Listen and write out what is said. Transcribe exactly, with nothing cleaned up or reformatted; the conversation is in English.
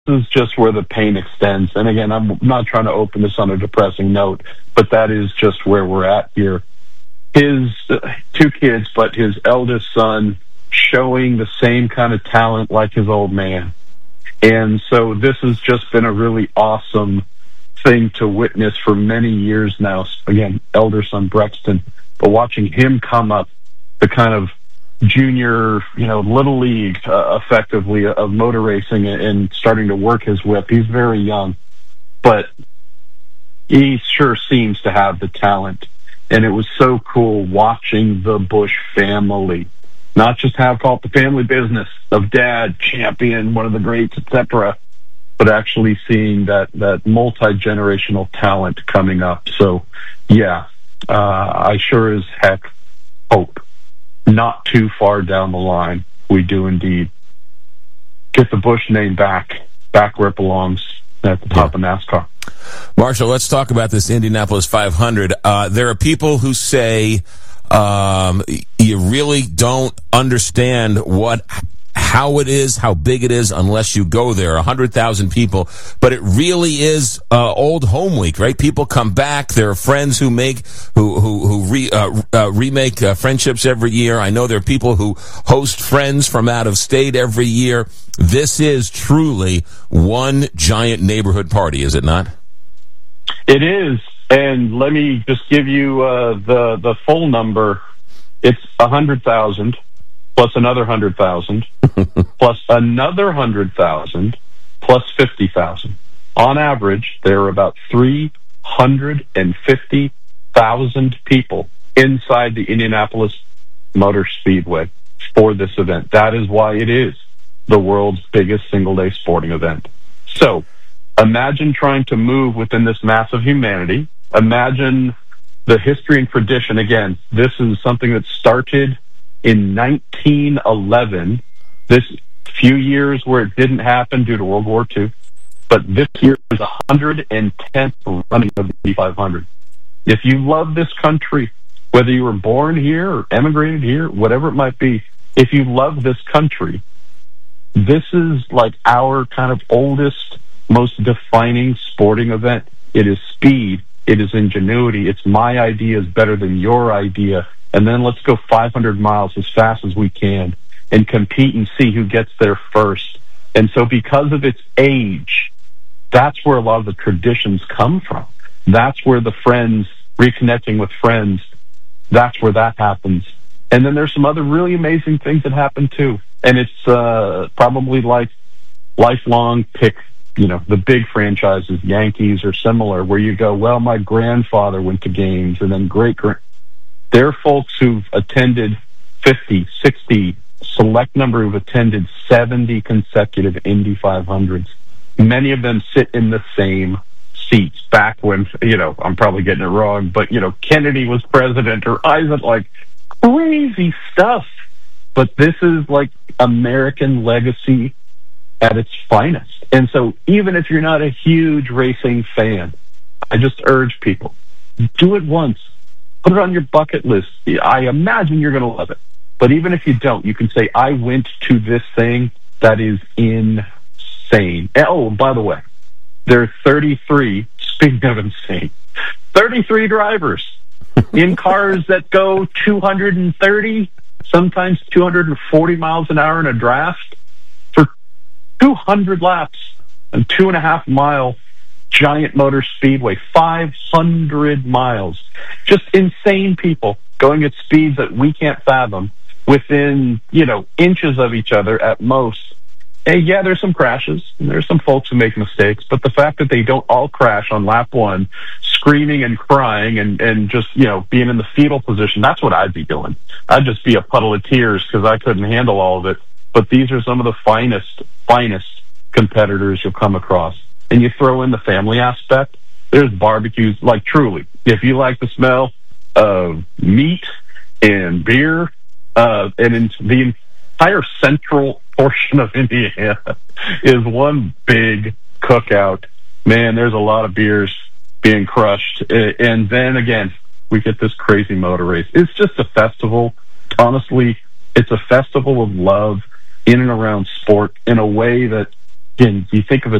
is just where the pain extends. And again, I'm not trying to open this on a depressing note, but that is just where we're at here. His uh, two kids, but his eldest son showing the same kind of talent like his old man. And so this has just been a really awesome thing to witness for many years now. Again, elder son Brexton, but watching him come up the kind of junior, you know, little league, uh, effectively, of motor racing and starting to work his whip. He's very young, but he sure seems to have the talent. And it was so cool watching the Busch family, not just have called the family business of dad, champion, one of the greats, et cetera, but actually seeing that, that multi-generational talent coming up. So, yeah, uh, I sure as heck hope not too far down the line we do indeed get the Busch name back, back where it belongs, at the top of NASCAR. Marshall, let's talk about this Indianapolis five hundred. Uh, there are people who say um, you really don't understand what, how it is, how big it is, unless you go there. one hundred thousand people. But it really is uh, old home week, right? People come back. There are friends who make, who who, who re, uh, uh, remake uh, friendships every year. I know there are people who host friends from out of state every year. This is truly one giant neighborhood party, is it not? It is. And let me just give you uh, the, the full number. It's one hundred thousand. Plus another one hundred thousand, plus another one hundred thousand, plus fifty thousand. On average, there are about three hundred fifty thousand people inside the Indianapolis Motor Speedway for this event. That is why it is the world's biggest single-day sporting event. So, imagine trying to move within this mass of humanity. Imagine the history and tradition. Again, this is something that started in nineteen eleven, this few years where it didn't happen due to World War Two, but this year is the one hundred tenth running of the Indy five hundred. If you love this country, whether you were born here or emigrated here, whatever it might be, if you love this country, this is like our kind of oldest, most defining sporting event. It is speed. It is ingenuity. It's my idea is better than your idea. And then let's go five hundred miles as fast as we can and compete and see who gets there first. And so because of its age, that's where a lot of the traditions come from. That's where the friends, reconnecting with friends, that's where that happens. And then there's some other really amazing things that happen too. And it's uh, probably like lifelong pick, you know, the big franchises, Yankees or similar, where you go, well, my grandfather went to games, and then great-grand. There are folks who've attended fifty, sixty, select number who've attended seventy consecutive Indy five hundreds. Many of them sit in the same seats back when, you know, I'm probably getting it wrong, but, you know, Kennedy was president or Eisenhower, like crazy stuff. But this is like American legacy at its finest. And so even if you're not a huge racing fan, I just urge people, do it once. Put it on your bucket list. I imagine you're going to love it. But even if you don't, you can say, I went to this thing that is insane. Oh, by the way, there are thirty-three, speaking of insane, thirty-three drivers in cars that go two hundred thirty, sometimes two hundred forty miles an hour in a draft for two hundred laps and two and a half mile giant motor speedway, five hundred miles. Just insane people going at speeds that we can't fathom within, you know, inches of each other at most. And yeah, there's some crashes, and there's some folks who make mistakes, but the fact that they don't all crash on lap one, screaming and crying and, and just, you know, being in the fetal position, that's what I'd be doing. I'd just be a puddle of tears because I couldn't handle all of it. But these are some of the finest, finest competitors you'll come across. And you throw in the family aspect, there's barbecues, like truly. If you like the smell of meat and beer, uh, and in the entire central portion of Indiana is one big cookout. Man, there's a lot of beers being crushed. And then again, we get this crazy motor race. It's just a festival. Honestly, it's a festival of love in and around sport in a way that, again, you think of it